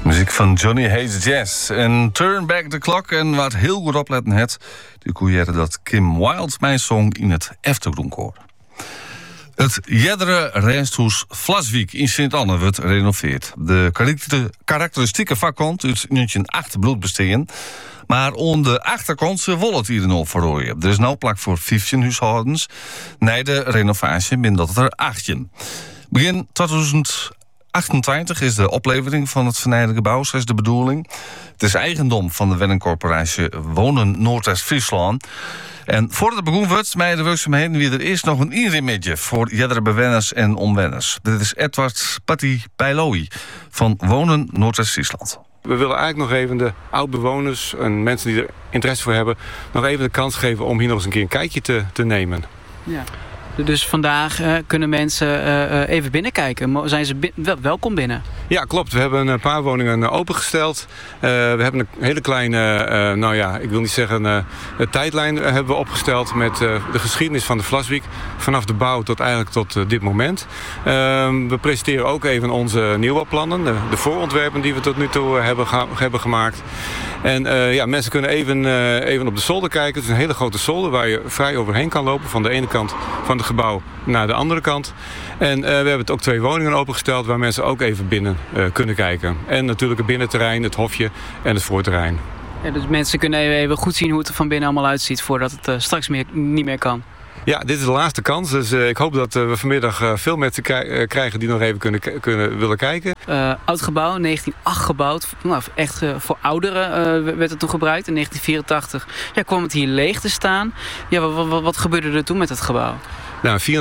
Muziek van Johnny Hates Jazz. En Turn Back the Clock. En wat heel goed opletten het, die koeierde dat Kim Wilde mijn song in het Eftergroenkoor. Het Jeddere Rijsthuis Vlaswijk in Sint-Anne wordt renoveerd. De karakteristieke vakant uit 1908 bloed besteden. Maar aan de achterkant ze wil het hier nog verrooien. Er is nou plak voor 15 huishoudens. Na de renovatie binnen dat er 18. Begin 2028 is de oplevering van het vernijde gebouw, zo is de bedoeling. Het is eigendom van de woningcorporatie Wonen Noordwest-Friesland. En voordat het begon wordt, met de werkzaamheden wie er eerst nog een inrimmetje voor iedere bewoners en onwenners. Dit is Edward Patti Pijlooi van Wonen Noordwest-Friesland. We willen eigenlijk nog even de oud-bewoners en mensen die er interesse voor hebben, nog even de kans geven om hier nog eens een keer een kijkje te nemen. Ja. Dus vandaag kunnen mensen even binnenkijken. Zijn ze welkom binnen? Ja, klopt. We hebben een paar woningen opengesteld. We hebben een hele kleine, ik wil niet zeggen tijdlijn hebben we opgesteld met de geschiedenis van de Vlaswijk. Vanaf de bouw eigenlijk tot dit moment. We presenteren ook even onze nieuwbouwplannen. De voorontwerpen die we tot nu toe hebben gemaakt. En mensen kunnen even op de zolder kijken. Het is een hele grote zolder waar je vrij overheen kan lopen. Van de ene kant van het gebouw naar de andere kant. En we hebben ook 2 woningen opengesteld waar mensen ook even binnen kunnen kijken. En natuurlijk het binnenterrein, het hofje en het voorterrein. Ja, dus mensen kunnen even goed zien hoe het er van binnen allemaal uitziet voordat het straks niet meer kan. Ja, dit is de laatste kans. Dus ik hoop dat we vanmiddag veel mensen krijgen die nog even willen kijken. Oud gebouw, 1908 gebouwd. Nou, echt voor ouderen werd het toen gebruikt. In 1984 kwam het hier leeg te staan. Ja, wat gebeurde er toen met het gebouw? Nou, in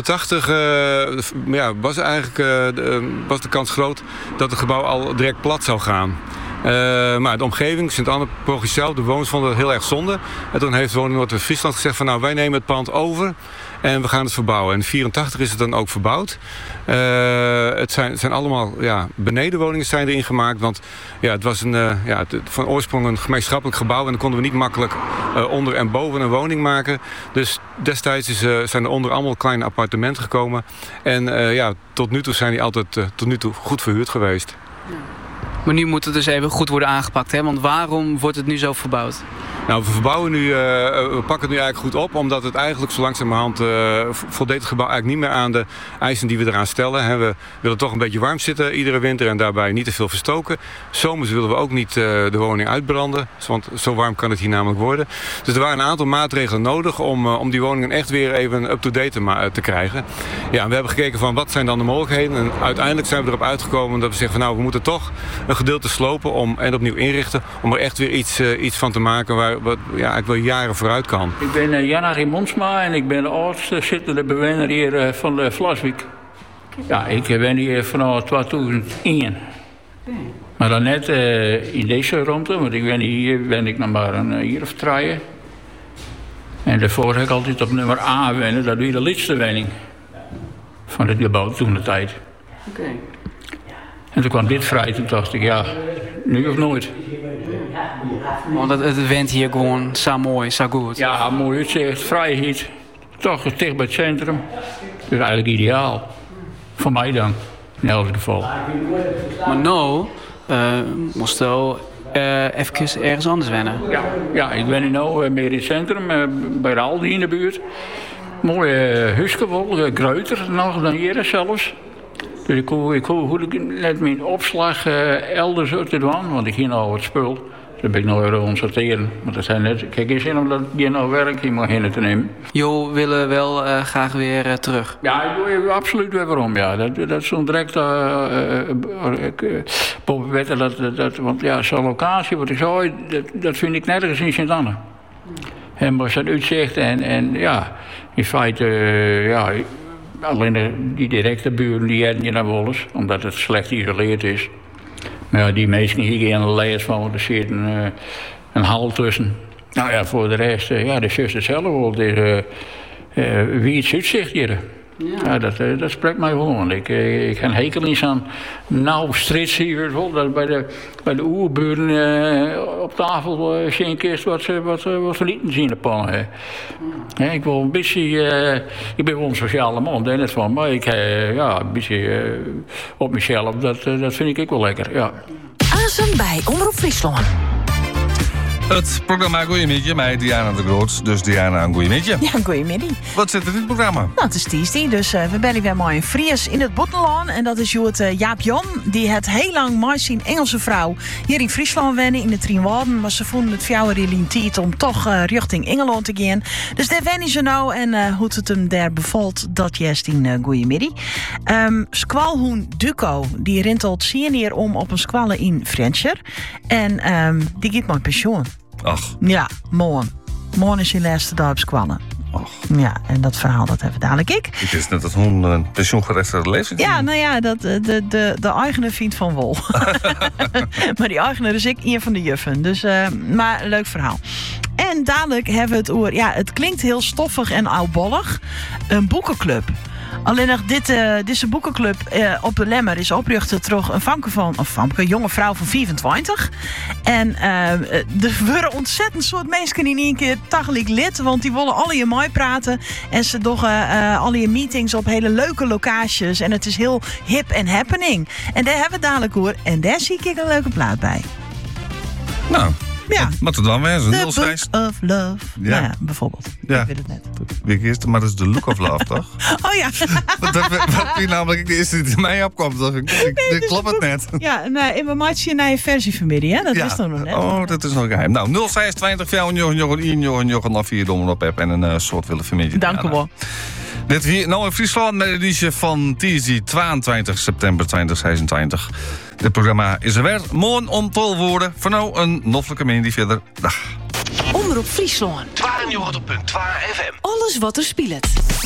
1984 was de kans groot dat het gebouw al direct plat zou gaan. Maar de omgeving, Sint-Anne, Pogicel, de bewoners vonden het heel erg zonde. En toen heeft Wonen Noordwest-Friesland gezegd van wij nemen het pand over en we gaan het verbouwen. En in 1984 is het dan ook verbouwd. Het zijn allemaal benedenwoningen zijn erin gemaakt. Want het was van oorsprong een gemeenschappelijk gebouw en dan konden we niet makkelijk onder en boven een woning maken. Dus destijds zijn er onder allemaal kleine appartementen gekomen. En tot nu toe zijn die altijd goed verhuurd geweest. Ja. Maar nu moet het dus even goed worden aangepakt, hè? Want waarom wordt het nu zo verbouwd? Nou, we pakken het nu eigenlijk goed op, omdat het eigenlijk zo langzamerhand voldeed het gebouw eigenlijk niet meer aan de eisen die we eraan stellen. We willen toch een beetje warm zitten iedere winter en daarbij niet te veel verstoken. Zomers willen we ook niet de woning uitbranden, want zo warm kan het hier namelijk worden. Dus er waren een aantal maatregelen nodig om die woningen echt weer even up-to-date te krijgen. Ja, we hebben gekeken van wat zijn dan de mogelijkheden en uiteindelijk zijn we erop uitgekomen dat we zeggen van we moeten toch een gedeelte slopen en opnieuw inrichten om er echt weer iets van te maken waar ik wel jaren vooruit kan. Ik ben Janna Monsma en ik ben de oudste zittende bewoner hier van de Vlaswijk. Ja, ik ben hier vanaf 2001. Maar dan net in deze ruimte, want hier ben ik nog maar een jaar of 3. En daarvoor heb ik altijd op nummer A wonen, dat is de laatste woning van het gebouw toen de tijd. Oké. En toen kwam dit vrij, toen dacht ik, nu of nooit. Want het went hier gewoon zo mooi, zo goed. Ja, mooi uitzicht, vrijheid. Toch dicht bij het centrum. Dus eigenlijk ideaal. Voor mij dan, in elk geval. Maar nou moest je even ergens anders wennen. Ja, ik ben nu meer in het centrum, bij de Aldi in de buurt. Mooie huisgewol, Greuter nog dan hier zelfs. Dus ik let mijn opslag elders uit te doen, want ik ging al wat spul. Dan ben ik nog weer aan sorteren. Want dat zijn net, kijk eens in omdat je nou werk hier mag heen te nemen. Jo, willen wel graag weer terug? Ja, ik doe absoluut weer waarom. Ja. Dat is zo'n direct want zo'n locatie, wat ik zei, dat vind ik nergens in Sint-Anne. En maar zo'n uitzicht en in feite, alleen die directe buren die hebben je naar Wolles, omdat het slecht geïsoleerd is. Maar die mensen hier in de leiders van, want er zit een hal tussen. Nou ja, voor de rest, de zus hetzelfde. Wie het uitzicht hier. Ja, dat spreekt mij wel. Want ik heb een hekel in zo'n nauw strits hier. Dat bij de oerburen op tafel geen kist wat ze niet zien de pannen. Ik wil een beetje, ik ben wel een sociale man, daar net van. Maar ik een beetje op mezelf, dat vind ik wel lekker. Ja. Oase bij Omroep Friesland. Het programma Goeiemiddag met Diana de Groot. Dus Diana, een goeiemiddag. Ja, goeiemiddag. Wat zit er in het programma? Nou, het is Tiesdie, dus we bellen weer maar een Fries in het Bottenland. En dat is Joet Jaap Jan. Die het heel lang met zijn Engelse vrouw hier in Friesland wennen in de Trienwalden. Maar ze vonden het fjouwer in tijd om toch richting Engeland te gaan. Dus daar wennen ze nou en hoe het hem daar bevalt, dat juist in goeiemiddag. Squalhoen Duco, die rent al 10 jaar om op een squalle in Frencher. En die gaat maar pensioen. Ach. Ja, morgen. Morgen is je laatste dag op squallen. Ach. Ja, en dat verhaal dat even dadelijk ik. Het is net dat hun een pensioengerechtigde leeftijd. Ja, nou ja, de eigenaar vindt van wol. Maar die eigenaar is ik een van de juffen. Dus, maar een leuk verhaal. En dadelijk hebben we het over... Ja, het klinkt heel stoffig en oudbollig. Een boekenclub. Alleen nog deze boekenclub op de Lemmer is opgericht door een jonge vrouw van 24. En er worden ontzettend soort mensen in één keer tegelijk lid. Want die willen alle je mooi praten. En ze doen alle je meetings op hele leuke locaties. En het is heel hip en happening. En daar hebben we het dadelijk over. En daar zie ik een leuke plaat bij. Nou, ja. Wat er dan weer is. The Book of Love. Ja. Nou ja, bijvoorbeeld. Ja. Ik weet het net. Wie eerst, maar dat is The Look of Love, toch? Oh ja. Wat is namelijk de eerste die mij opkomt. Dit klopt het net. Ja, nee, we maken een nieuwe versie vanmiddag, hè? Dat is dan nog net. Oh, dat is nog geheim. Nou, 0620 4 4 dommen op app en een soort willen familie. Dank u wel. Dit hier nou in Friesland met de editie van TZ 22 september 2026. Dit programma is er weer. Morgen om 12 woorden. Voor nou een noffelijke mening die verder. Dag. Omroep Friesland. 92.2 FM. Alles wat er speelt.